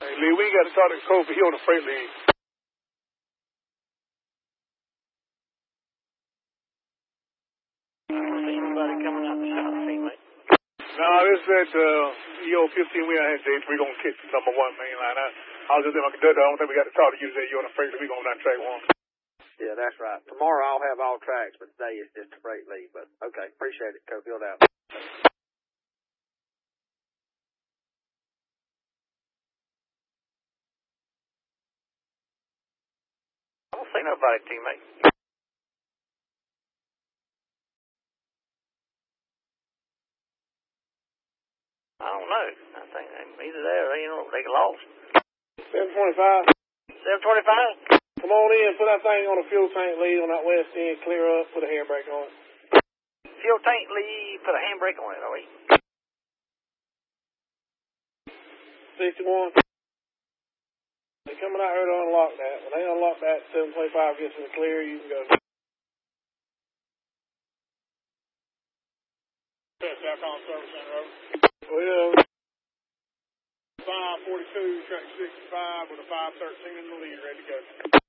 Hey, Lee, we got to talk to Kobe. He on the freight lead. I don't see anybody coming out the shop teammate. No, this is at EO15. We out here, J3 going to kick the number 1 main line. I was just in my conductor. I don't think we got to talk to you today. You're on the freight lead. We going down track 1. Yeah, that's right. Tomorrow I'll have all tracks, but today it's just a freight lead. But okay, appreciate it, Cofield out. I don't see nobody, teammate. I don't know. I think either there or they lost. 725. 725? Come on in. Put that thing on the fuel tank lead on that west end. Clear up. Put a handbrake on it. Fuel tank lead, put a handbrake on it, are we? 61. They coming out here to unlock that. When they unlock that, 725 gets in the clear, you can go. Southcom Service Center, over. Well, 542, track 65 with a 513 in the lead, ready to go.